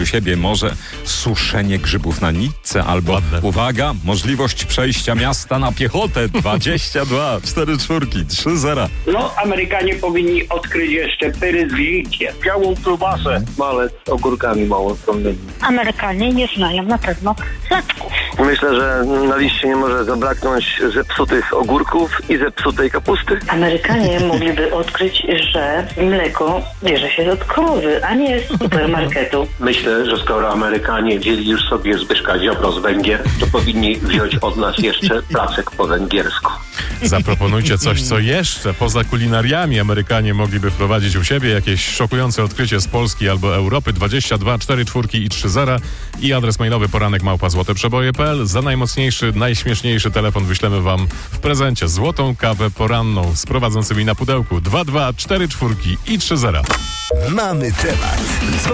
u siebie może suszenie grzybów na nitce albo, uwaga, możliwość przejścia miasta na piechotę 22 4 czwórki 3 0. No, Amerykanie powinni odkryć jeszcze pyry z gzikiem. Białą kiełbasę, malec z ogórkami małostronnymi. Amerykanie nie znają na pewno placków. Myślę, że na liście nie może zabraknąć zepsutych ogórków i zepsutej kapusty. Amerykanie mogliby odkryć, że mleko bierze się od krowy, a nie z supermarketu. Myślę, że skoro Amerykanie wzięli już sobie Zbyszka Ziobro z Węgier, to powinni wziąć od nas jeszcze placek po węgiersku. Zaproponujcie coś, co jeszcze poza kulinariami Amerykanie mogliby wprowadzić u siebie. Jakieś szokujące odkrycie z Polski albo Europy. 22 4 czwórki i 3 0 i adres mailowy poranek@złoteprzeboje.pl. Za najmocniejszy, najśmieszniejszy telefon wyślemy wam w prezencie złotą kawę poranną z prowadzącymi na pudełku 22 4 czwórki i 3 0. Mamy temat.